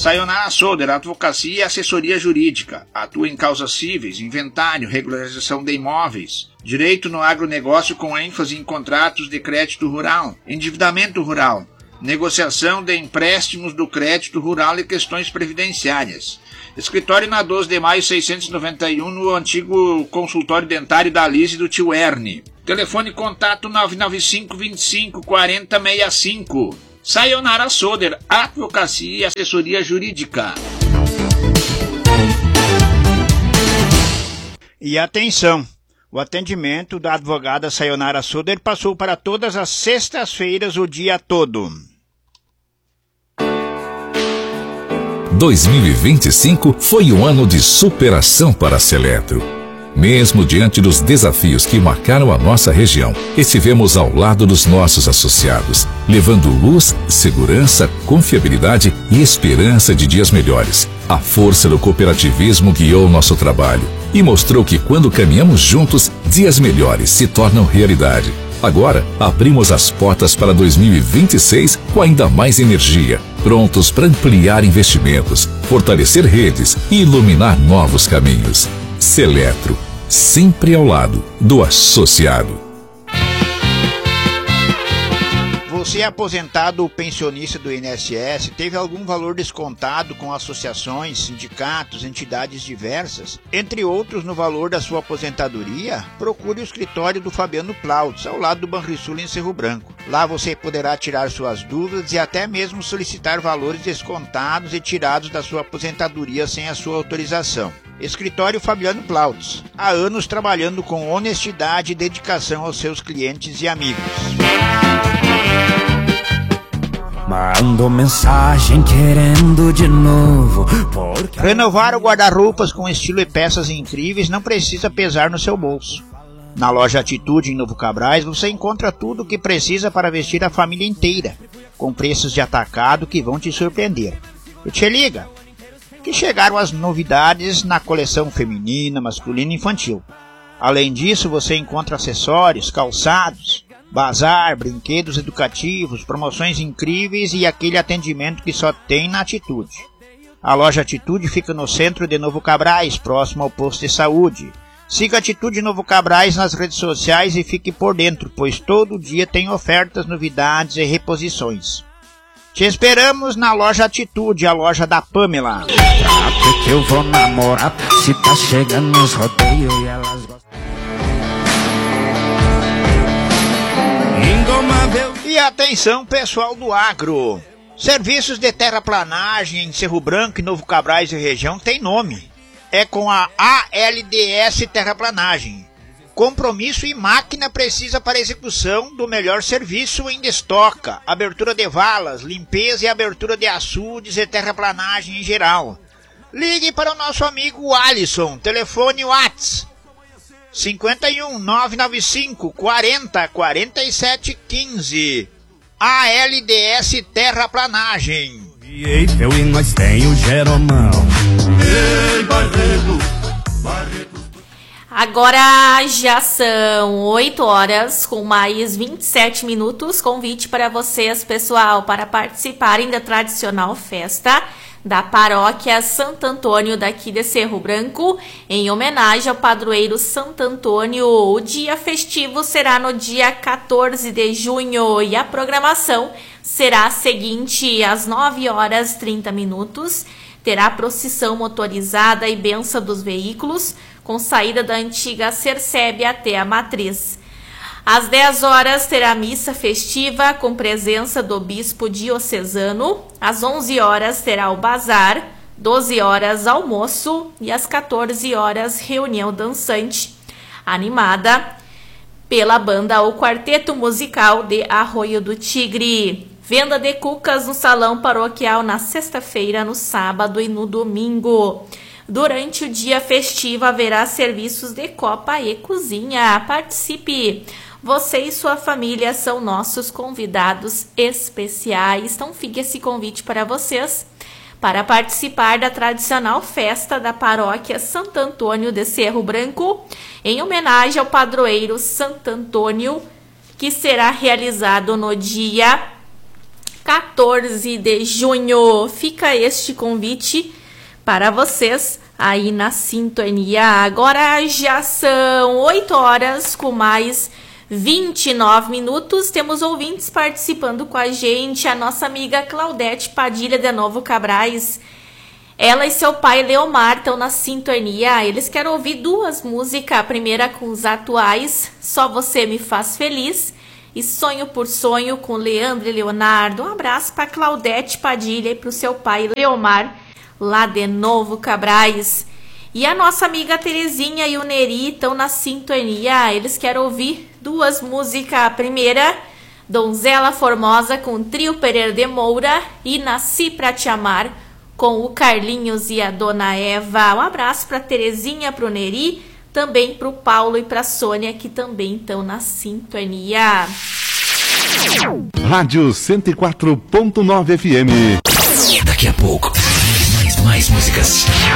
Sayonara Soder, advocacia e assessoria jurídica. Atua em causas cíveis, inventário, regularização de imóveis, direito no agronegócio com ênfase em contratos de crédito rural, endividamento rural, negociação de empréstimos do crédito rural e questões previdenciárias. Escritório na 12 de maio 691, no antigo consultório dentário da Alice do tio Ernie. Telefone contato 995 25 40 65. Sayonara Soder, advocacia e assessoria jurídica. E atenção, o atendimento da advogada Sayonara Soder passou para todas as sextas-feiras o dia todo. 2025 foi um ano de superação para a Seletro. Mesmo diante dos desafios que marcaram a nossa região, estivemos ao lado dos nossos associados, levando luz, segurança, confiabilidade e esperança de dias melhores. A força do cooperativismo guiou nosso trabalho e mostrou que quando caminhamos juntos, dias melhores se tornam realidade. Agora, abrimos as portas para 2026 com ainda mais energia, prontos para ampliar investimentos, fortalecer redes e iluminar novos caminhos. Seletro, sempre ao lado do associado. Você é aposentado ou pensionista do INSS, teve algum valor descontado com associações, sindicatos, entidades diversas, entre outros no valor da sua aposentadoria? Procure o escritório do Fabiano Plautz, ao lado do Banrisul em Cerro Branco. Lá você poderá tirar suas dúvidas e até mesmo solicitar valores descontados e tirados da sua aposentadoria sem a sua autorização. Escritório Fabiano Plautz, há anos trabalhando com honestidade e dedicação aos seus clientes e amigos. Mando mensagem querendo de novo. Renovar o guarda-roupas com estilo e peças incríveis não precisa pesar no seu bolso. Na loja Atitude em Novo Cabrais você encontra tudo o que precisa para vestir a família inteira, com preços de atacado que vão te surpreender. E te liga, que chegaram as novidades na coleção feminina, masculina e infantil. Além disso, você encontra acessórios, calçados, bazar, brinquedos educativos, promoções incríveis e aquele atendimento que só tem na Atitude. A loja Atitude fica no centro de Novo Cabrais, próximo ao posto de saúde. Siga Atitude Novo Cabrais nas redes sociais e fique por dentro, pois todo dia tem ofertas, novidades e reposições. Te esperamos na loja Atitude, a loja da Pamela. Até que eu vou namorar, se tá chegando nos rodeios e elas gostam. E atenção, pessoal do agro. Serviços de terraplanagem em Cerro Branco e Novo Cabrais e região tem nome. É com a ALDS Terraplanagem. Compromisso e máquina precisa para execução do melhor serviço em destoca, abertura de valas, limpeza e abertura de açudes e terraplanagem em geral. Ligue para o nosso amigo Alisson, telefone WhatsApp 51 995 40 47 15. ALDS Terraplanagem. Eu e nós tem o Jeromão. Ei, Barreto. Agora já são 8 horas com mais 27 minutos. Convite para vocês, pessoal, para participarem da tradicional festa da paróquia Santo Antônio daqui de Cerro Branco, em homenagem ao padroeiro Santo Antônio. O dia festivo será no dia 14 de junho e a programação será a seguinte: às 9 horas 30 minutos, terá procissão motorizada e benção dos veículos, com saída da antiga Cercebe até a Matriz. Às 10 horas terá missa festiva com presença do bispo diocesano. Às 11 horas terá o bazar, 12 horas almoço e às 14 horas reunião dançante, animada pela banda O Quarteto Musical de Arroio do Tigre. Venda de cucas no salão paroquial na sexta-feira, no sábado e no domingo. Durante o dia festivo haverá serviços de copa e cozinha. Participe! Você e sua família são nossos convidados especiais. Então fica esse convite para vocês para participar da tradicional festa da paróquia Santo Antônio de Cerro Branco, em homenagem ao padroeiro Santo Antônio, que será realizado no dia 14 de junho. Fica este convite para vocês aí na sintonia. Agora já são 8 horas com mais 29 minutos. Temos ouvintes participando com a gente. A nossa amiga Claudete Padilha de Novo Cabrais. Ela e seu pai Leomar estão na sintonia. Eles querem ouvir 2 músicas. A primeira com os atuais, Só Você Me Faz Feliz, e Sonho por Sonho com Leandro e Leonardo. Um abraço para Claudete Padilha e para o seu pai Leomar, lá de Novo Cabrais. E a nossa amiga Terezinha e o Neri estão na sintonia. Eles querem ouvir 2 músicas. A primeira, Donzela Formosa com Trio Pereira de Moura, e Nasci Pra Te Amar com o Carlinhos e a Dona Eva. Um abraço para Terezinha, para o Neri, também para o Paulo e para a Sônia, que também estão na sintonia. Rádio 104.9 FM. Daqui a pouco, mais músicas.